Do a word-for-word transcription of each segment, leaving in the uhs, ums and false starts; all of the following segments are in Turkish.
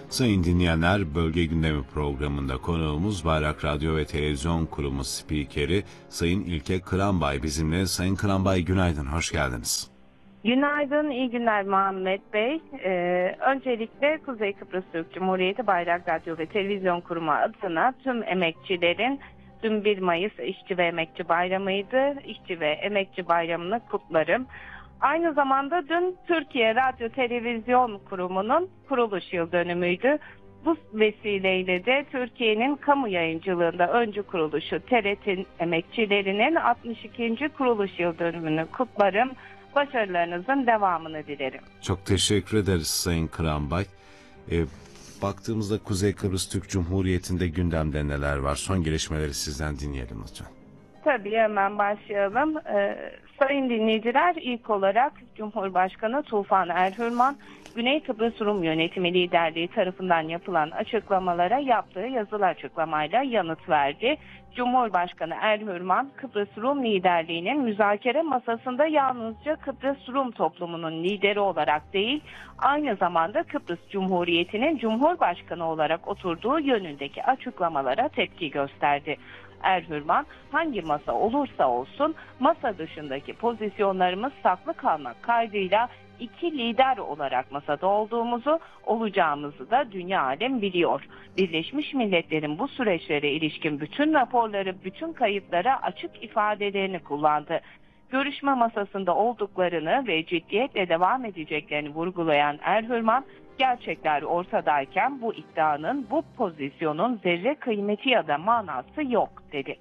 Sayın dinleyenler, Bölge Gündemi programında konuğumuz Bayrak Radyo ve Televizyon Kurumu Spikeri Sayın İlke Kıranbay bizimle. Sayın Kıranbay, günaydın, hoş geldiniz. Günaydın, iyi günler Muhammed Bey. Ee, öncelikle Kuzey Kıbrıs Türk Cumhuriyeti Bayrak Radyo ve Televizyon Kurumu adına tüm emekçilerin dün bir Mayıs İşçi ve Emekçi Bayramı'ydı. İşçi ve Emekçi Bayramı'nı kutlarım. Aynı zamanda dün Türkiye Radyo Televizyon Kurumu'nun kuruluş yıl dönümüydü. Bu vesileyle de Türkiye'nin kamu yayıncılığında öncü kuruluşu T R T emekçilerinin altmış ikinci kuruluş yıl dönümünü kutlarım. Başarılarınızın devamını dilerim. Çok teşekkür ederiz Sayın Kıranbay. E, baktığımızda Kuzey Kıbrıs Türk Cumhuriyeti'nde gündemde neler var? Son gelişmeleri sizden dinleyelim lütfen. Tabii, hemen başlayalım. Ee, sayın dinleyiciler, ilk olarak Cumhurbaşkanı Tufan Erhürman, Güney Kıbrıs Rum Yönetimi Liderliği tarafından yapılan açıklamalara yaptığı yazılı açıklamayla yanıt verdi. Cumhurbaşkanı Erhürman, Kıbrıs Rum liderliğinin müzakere masasında yalnızca Kıbrıs Rum toplumunun lideri olarak değil, aynı zamanda Kıbrıs Cumhuriyeti'nin Cumhurbaşkanı olarak oturduğu yönündeki açıklamalara tepki gösterdi. Erhürman, hangi masa olursa olsun masa dışındaki pozisyonlarımız saklı kalmak kaydıyla iki lider olarak masada olduğumuzu, olacağımızı da dünya alem biliyor. Birleşmiş Milletler'in bu süreçlere ilişkin bütün raporları, bütün kayıtlara açık ifadelerini kullandı. Görüşme masasında olduklarını ve ciddiyetle devam edeceklerini vurgulayan Erhürman, gerçekler ortadayken bu iddianın, bu pozisyonun zerre kıymeti ya da manası yok dedi.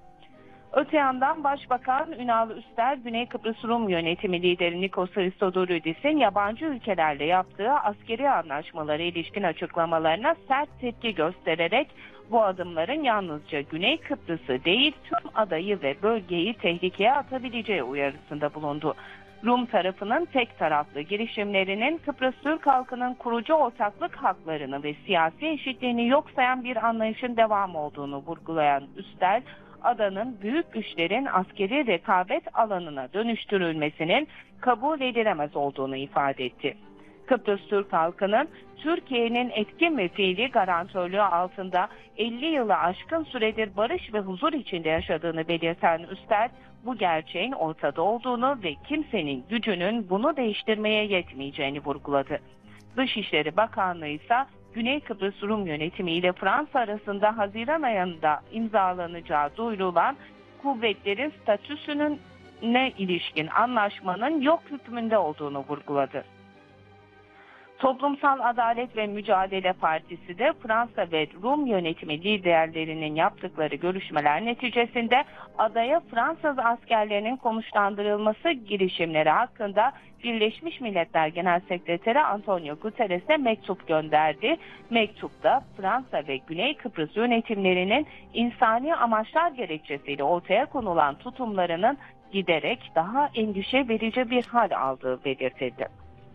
Öte yandan Başbakan Ünal Üster, Güney Kıbrıs Rum Yönetimi lideri Nikos Christodoulidis'in yabancı ülkelerle yaptığı askeri anlaşmalara ilişkin açıklamalarına sert tepki göstererek bu adımların yalnızca Güney Kıbrıs'ı değil tüm adayı ve bölgeyi tehlikeye atabileceği uyarısında bulundu. Rum tarafının tek taraflı girişimlerinin Kıbrıs Türk halkının kurucu ortaklık haklarını ve siyasi eşitliğini yok sayan bir anlayışın devamı olduğunu vurgulayan Üster, adanın büyük güçlerin askeri rekabet alanına dönüştürülmesinin kabul edilemez olduğunu ifade etti. Kıbrıs Türk halkının Türkiye'nin etkin ve fiili garantörlüğü altında elli yılı aşkın süredir barış ve huzur içinde yaşadığını belirten Üster, bu gerçeğin ortada olduğunu ve kimsenin gücünün bunu değiştirmeye yetmeyeceğini vurguladı. Dışişleri Bakanlığı ise Güney Kıbrıs Rum Yönetimi ile Fransa arasında Haziran ayında imzalanacağı duyurulan kuvvetlerin statüsünün ne ilişkin anlaşmanın yok hükmünde olduğunu vurguladı. Toplumsal Adalet ve Mücadele Partisi de Fransa ve Rum yönetimi liderlerinin yaptıkları görüşmeler neticesinde adaya Fransız askerlerinin konuşlandırılması girişimleri hakkında Birleşmiş Milletler Genel Sekreteri Antonio Guterres'e mektup gönderdi. Mektupta Fransa ve Güney Kıbrıs yönetimlerinin insani amaçlar gerekçesiyle ortaya konulan tutumlarının giderek daha endişe verici bir hal aldığı belirtildi.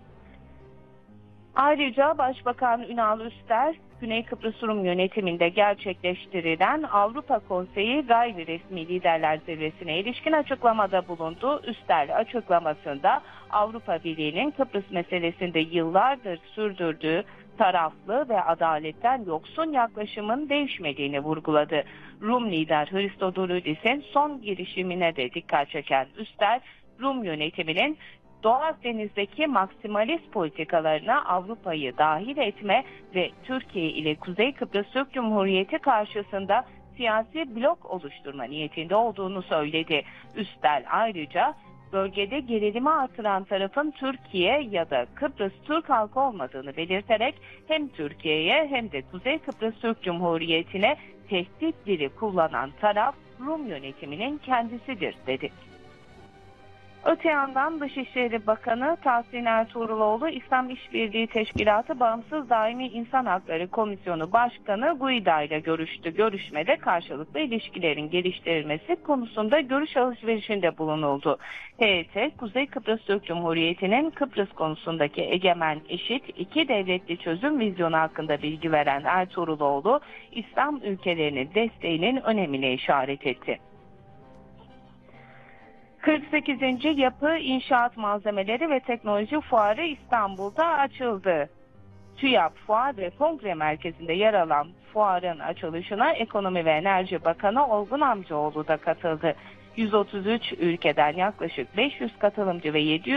Ayrıca Başbakan Ünal Üster, Güney Kıbrıs Rum yönetiminde gerçekleştirilen Avrupa Konseyi gayri resmi liderler zirvesine ilişkin açıklamada bulundu. Üster açıklamasında Avrupa Birliği'nin Kıbrıs meselesinde yıllardır sürdürdüğü taraflı ve adaletten yoksun yaklaşımın değişmediğini vurguladı. Rum lider Christodoulidis'in son girişimine de dikkat çeken Üster, Rum yönetiminin Doğu Akdeniz'deki maksimalist politikalarına Avrupa'yı dahil etme ve Türkiye ile Kuzey Kıbrıs Türk Cumhuriyeti karşısında siyasi blok oluşturma niyetinde olduğunu söyledi. Üstel ayrıca bölgede gerilimi artıran tarafın Türkiye ya da Kıbrıs Türk halkı olmadığını belirterek hem Türkiye'ye hem de Kuzey Kıbrıs Türk Cumhuriyeti'ne tehdit dili kullanan taraf Rum yönetiminin kendisidir dedi. Öte yandan Dışişleri Bakanı Tahsin Ertuğruloğlu, İslam İşbirliği Teşkilatı Bağımsız Daimi İnsan Hakları Komisyonu Başkanı Guida ile görüştü. Görüşmede karşılıklı ilişkilerin geliştirilmesi konusunda görüş alışverişinde bulunuldu. H T, Kuzey Kıbrıs Türk Cumhuriyeti'nin Kıbrıs konusundaki egemen, eşit, iki devletli çözüm vizyonu hakkında bilgi veren Ertuğruloğlu, İslam ülkelerinin desteğinin önemine işaret etti. kırk sekizinci Yapı İnşaat Malzemeleri ve Teknoloji Fuarı İstanbul'da açıldı. TÜYAP Fuar ve Kongre Merkezi'nde yer alan fuarın açılışına Ekonomi ve Enerji Bakanı Olgun Amcaoğlu da katıldı. yüz otuz üç ülkeden yaklaşık beş yüz katılımcı ve yedi yüz